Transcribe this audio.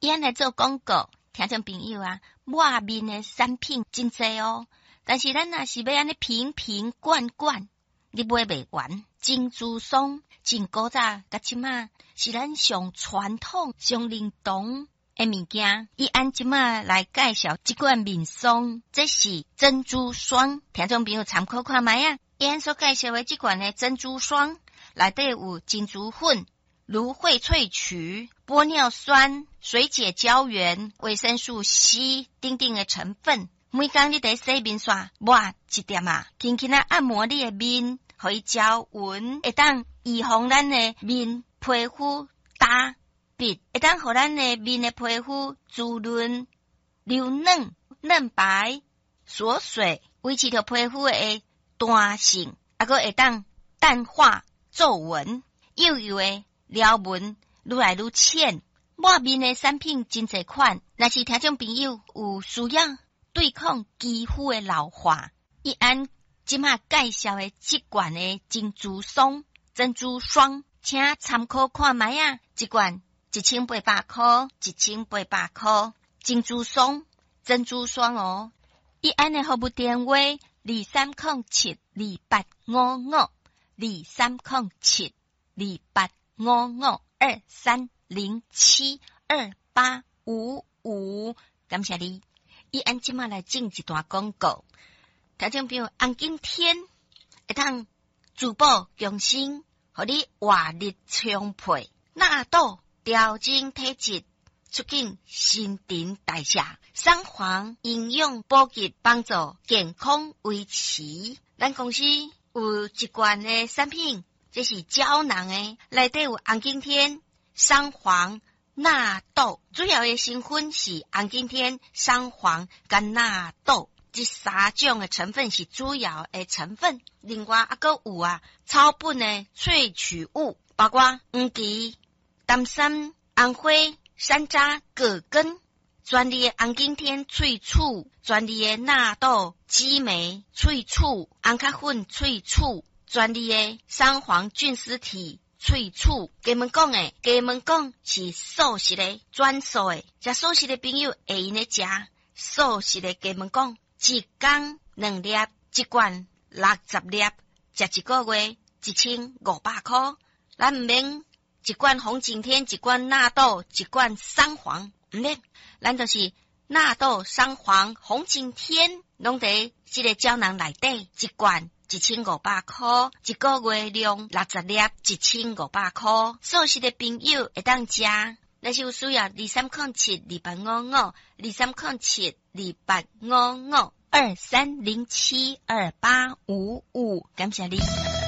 伊安来做广告，听众朋友啊，抹面的产品真济哦，但是咱若是要安尼瓶瓶罐罐，你买袂完。珍珠松真古早甲即马是咱上传统、上灵动的物件。伊按即马来介绍即款面霜，这是珍珠霜，听众朋友参考看卖啊。伊按所介绍的即款的珍珠霜，内底有珍珠粉、芦荟萃取、玻尿酸、水解胶原、维生素 C 等等的成分。每工你伫洗面刷抹一点啊，轻轻啊按摩你的面，互伊胶纹，会当预防咱的面皮肤干瘪，会当互咱的面的皮肤滋润、流嫩、嫩白、锁水，维持着皮肤的弹性，还佫会当淡化皱纹，幼幼的撩纹愈来愈浅。抹面的产品真侪款，若是听众朋友有需要对抗肌肤的老化，伊按即马介绍的即罐的珍珠霜，请参考看卖啊！一罐1800块，1800块。珍珠霜哦，伊按的服务电话2307285523072855，感谢你。伊按即马来进一段广告，听众朋友，红景天会当珠宝强身，互你活力充沛，纳豆调整体质，促进新陈代谢，三黄营养补给，帮助健康维持。咱公司有一罐的产品，这是胶囊的，内底有红景天、三黄、纳豆，主要的成分是红景天、三黄跟纳豆，这三种的成分是主要的成分。另外还佫有草本的萃取物，包括黄芪、丹参、红花、山楂、葛根，专利的红景天萃取，专利的纳豆、激酶萃取，红咖粉萃取，专利的三黄菌丝体萃取。加门讲是素食的专属的，食素食的朋友会用咧食素食的加门讲，一天2粒，一罐60粒，食一个月1500块。咱唔免一罐红景天，一罐纳豆，一罐三黄，唔免，咱就是纳豆、三黄、红景天，拢伫这个胶囊内底，一罐1500块，一个月量60粒，1500块。素食的朋友会当食，若是有需要2307285523072855，感谢你。